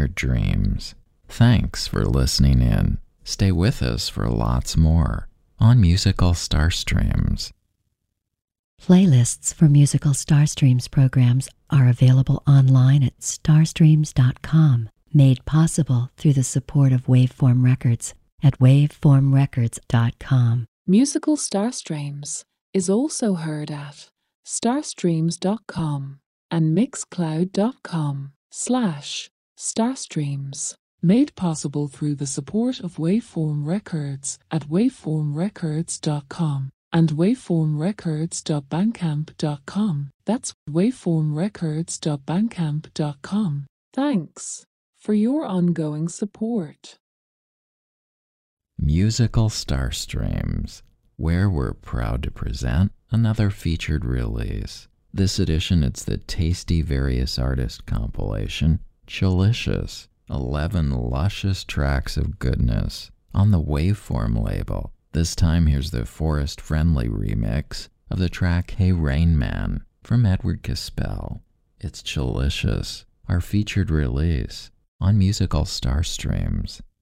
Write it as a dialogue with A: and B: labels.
A: your dreams. Thanks for listening in. Stay with us for lots more on Musical Starstreams.
B: Playlists for Musical Starstreams programs are available online at starstreams.com, made possible through the support of Waveform Records at waveformrecords.com.
C: Musical Starstreams is also heard at starstreams.com and mixcloud.com/starstreams. Made possible through the support of Waveform Records at waveformrecords.com and waveformrecords.bandcamp.com. That's waveformrecords.bandcamp.com. Thanks for your ongoing support.
A: Musical Starstreams, where we're proud to present another featured release. This edition, it's the Tasty Various Artist compilation, Chilicious, 11 luscious tracks of goodness on the Waveform label. This time, here's the Forest Friendly remix of the track Hey Rain Man from Edward Caspel. It's Chilicious, our featured release on Musical Starstreams.